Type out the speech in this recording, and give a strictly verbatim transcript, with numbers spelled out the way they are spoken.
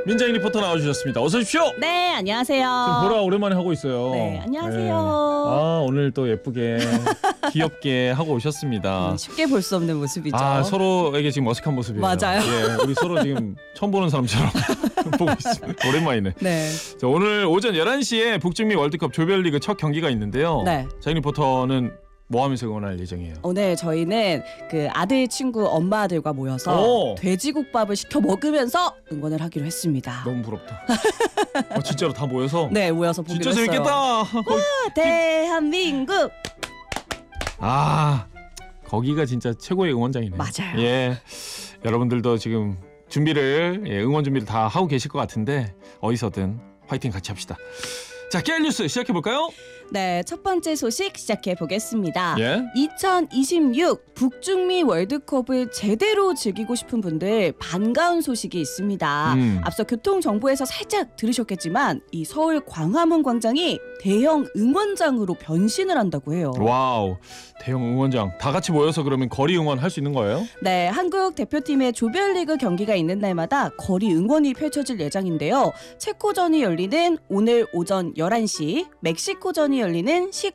민정희 리포터 나와주셨습니다. 어서 오십시오. 네, 안녕하세요. 지금 보라 오랜만에 하고 있어요. 네, 안녕하세요. 네. 아, 오늘 또 예쁘게 귀엽게 하고 오셨습니다. 음, 쉽게 볼 수 없는 모습이죠. 아, 서로에게 지금 어색한 모습이에요. 맞아요. 예, 우리 서로 지금 처음 보는 사람처럼 보고 있습니다. 오랜만이네. 네. 자, 오늘 오전 열한 시에 북중미 월드컵 조별리그 첫 경기가 있는데요. 네. 자인 리포터는 뭐 하면서 응원할 예정이에요? 오늘 저희는 그 아들 친구 엄마들과 모여서 오. 돼지국밥을 시켜 먹으면서 응원을 하기로 했습니다. 너무 부럽다. 어, 진짜로 다 모여서? 네, 모여서 보기로 진짜 했어요. 재밌겠다. 대한민국. 아, 거기가 진짜 최고의 응원장이네. 맞아요. 예, 여러분들도 지금 준비를 예, 응원 준비를 다 하고 계실 것 같은데 어디서든 화이팅 같이 합시다. 자, 깨알 뉴스 시작해 볼까요? 네, 첫 번째 소식 시작해 보겠습니다. 예. 이천이십육 북중미 월드컵을 제대로 즐기고 싶은 분들 반가운 소식이 있습니다. 음. 앞서 교통정보에서 살짝 들으셨겠지만 이 서울 광화문 광장이 대형 응원장으로 변신을 한다고 해요. 와우, 대형 응원장 다 같이 모여서 그러면 거리 응원 할 수 있는 거예요? 네, 한국 대표팀의 조별리그 경기가 있는 날마다 거리 응원이 펼쳐질 예정인데요. 체코전이 열리는 오늘 오전 열한 시, 멕시코전이 열리는